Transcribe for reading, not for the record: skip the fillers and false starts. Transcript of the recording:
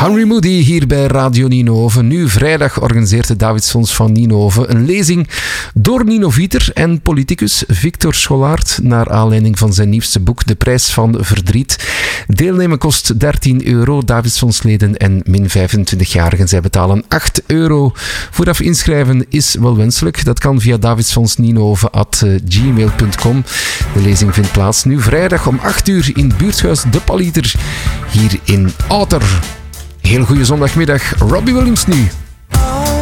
Henry Moody hier bij Radio Ninove. Nu vrijdag organiseert het Davidsfonds van Ninove een lezing door Ninovieter en politicus Victor Scholaert naar aanleiding van zijn nieuwste boek De Prijs van Verdriet. Deelnemen kost €13. Davidsfondsleden en min 25-jarigen. Zij betalen €8. Vooraf inschrijven is wel wenselijk. Dat kan via davidsfondsninove@gmail.com. De lezing vindt plaats nu vrijdag om 8 in het buurthuis De Paliter hier in Outer. Heel goede zondagmiddag. Robbie Williams nu.